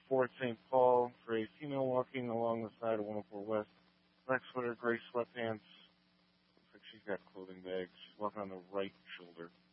104 St. Paul for a female walking along the side of 104 West. Black sweater, gray sweatpants. Looks like she's got clothing bags. She's walking on the right shoulder.